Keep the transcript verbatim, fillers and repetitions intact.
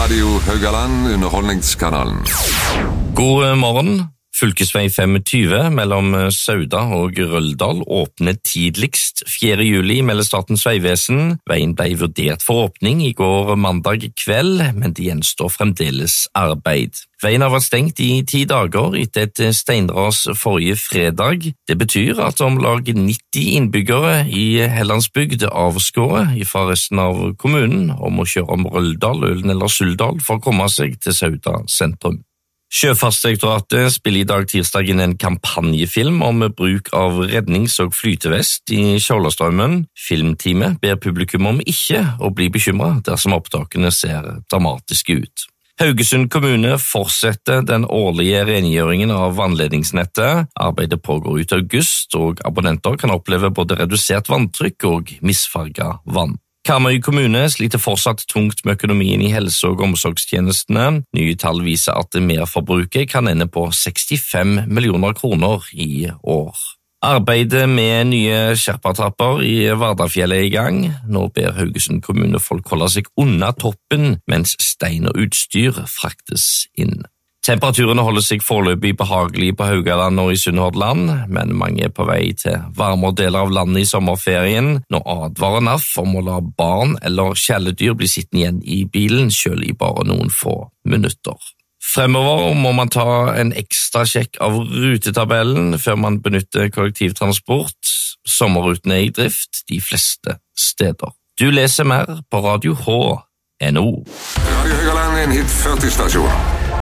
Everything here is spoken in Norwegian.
Radio Haugaland, underholdningskanalen. God morgen. Fylkesvei tjuefem mellom Sauda og Røldal åpner tidligst fjerde juli, melder Statens vegvesen. Veien ble vurdert for åpning i går mandag kveld, men det gjenstår fremdeles arbeid. Veien har vært stengt i ti dager etter et steinras forrige fredag. Det betyr at om lag nitti innbyggere i Hellandsbygd avskåret fra resten av kommunen om å kjøre om Røldal, Ølen eller Suldal for å komme seg til Sauda sentrum. Sjøfartsdirektoratet spiller i dag tirsdag inn en kampanjefilm om bruk av rednings- og flytevest i Skjoldastraumen. Filmteamet ber publikum om ikke å bli bekymret dersom opptakene ser dramatiske ut. Haugesund kommune fortsetter den årlige rengjøringen av vannledningsnettet. Arbeidet pågår ut august, og abonnenter kan oppleve både redusert vanntrykk og misfarget vann. Karmøy kommune sliter fortsatt tungt med økonomien i helse- og omsorgstjenestene. Nye tall viser at merforbruket kan ende på sekstifem millioner kroner i år. Arbeidet med nye skjerpatrapper i Vardafjellet er i gang. Nå ber Haugesund kommune folk holde seg unna toppen, mens stein og utstyr fraktes inn. Temperaturene holder seg foreløpig behagelig på Haugaland og i Sunnhordland, men mange er på vei til varmere deler av landet i sommerferien. Nå advarer N A F om å la barn eller kjæledyr bli sittende igjen i bilen, selv i bare noen få minutter. Fremover må man ta en ekstra sjekk av rutetabellen før man benytter kollektivtransport. Sommerrutene er i drift de fleste steder. Du leser mer på radio h punktum no. Radio Haugaland er en hit førti stasjon.